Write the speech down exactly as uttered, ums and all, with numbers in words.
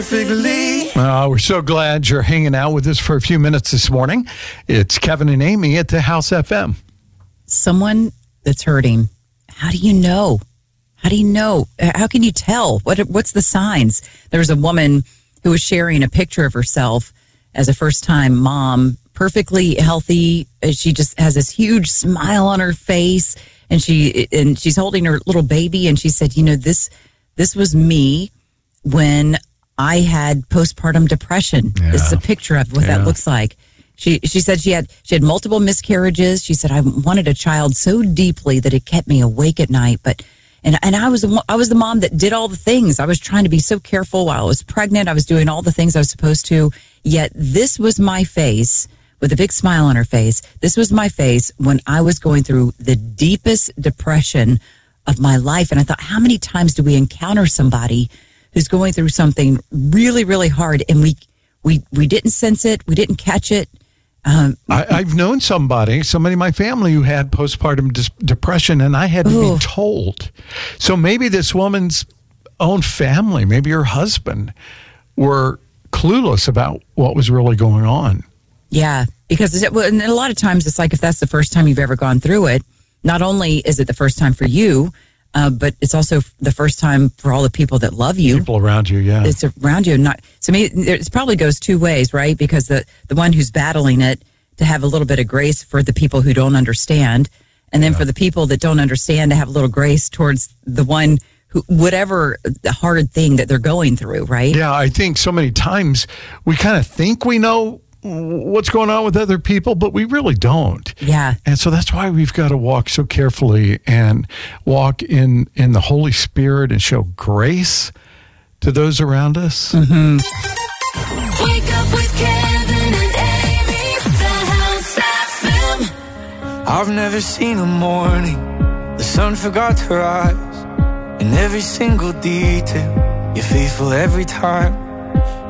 Uh, we're so glad you're hanging out with us for a few minutes this morning. It's Kevin and Amy at the House F M. Someone that's hurting, how do you know? How do you know? How can you tell? What What's the signs? There was a woman who was sharing a picture of herself as a first-time mom, perfectly healthy. She just has this huge smile on her face, and she and she's holding her little baby, and she said, you know, this this was me when I had postpartum depression. Yeah. This is a picture of what yeah. that looks like. She she said she had she had multiple miscarriages. She said, I wanted a child so deeply that it kept me awake at night. But and and I was I was the mom that did all the things. I was trying to be so careful while I was pregnant. I was doing all the things I was supposed to. Yet this was my face with a big smile on her face. This was my face when I was going through the deepest depression of my life. And I thought, how many times do we encounter somebody who's going through something really, really hard, and we we we didn't sense it, we didn't catch it. Um, I, I've known somebody, somebody in my family who had postpartum dis- depression, and I had to ooh. be told. So maybe this woman's own family, maybe her husband, were clueless about what was really going on. Yeah, because it, and a lot of times it's like if that's the first time you've ever gone through it, not only is it the first time for you, Uh, but it's also the first time for all the people that love you. People around you, yeah. It's around you. Not so. Me, it probably goes two ways, right? Because the the one who's battling it to have a little bit of grace for the people who don't understand, and then yeah. for the people that don't understand to have a little grace towards the one who, whatever the hard thing that they're going through, right? Yeah, I think so many times we kind of think we know what's going on with other people, but we really don't. Yeah. And so that's why we've got to walk so carefully and walk in, in the Holy Spirit and show grace to those around us. Mm-hmm. Wake up with Kevin and Amy, the House F M. I've never seen a morning the sun forgot to rise. In every single detail, you're faithful every time.